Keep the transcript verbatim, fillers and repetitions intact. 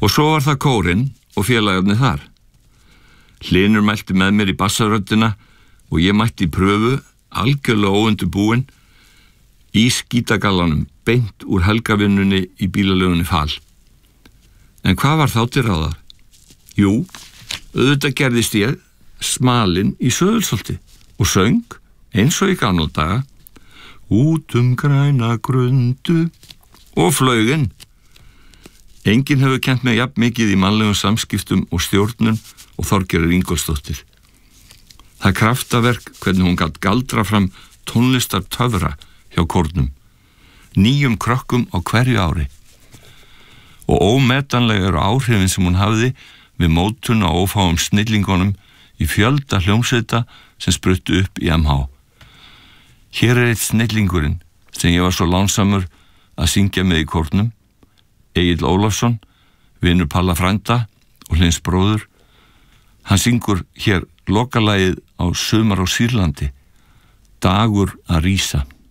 Og svo var það kórinn og félagarnir þar. Hlynur mælti með mér í bassaröddina og ég mætti í pröfu, algjörlega óundirbúinn, í skítagallanum, beint úr helgavinnunni í bílalögunni Fal. En hvað var þá til ráðar? Jú, auðvitað gerðist ég smalinn í Söðulsholti og söng, eins og í gamla daga, út um græna grundu og flauginn. Enginn hefur kennt mig jafn mikið í mannlegum samskiptum og stjórnun og Þorgerður Ingólfsdóttir. Það er kraftaverk hvernig hún gat galdra fram tónlistar töfra hjá kórnum, nýjum krökkum á hverju ári. Og ómetanlega eru áhrifin sem hún hafði við mótun á ófáum snillingunum í fjölda hljómsveita sem spruttu upp í M H. Hér er eitt snillingurinn sem ég var svo lánsamur að syngja með í kórnum, Egill Ólafsson, vinur Palla frænda og Hlyns bróður. Hann syngur hér lokalagið á Sumar á Sýrlandi, Dagur að rísa.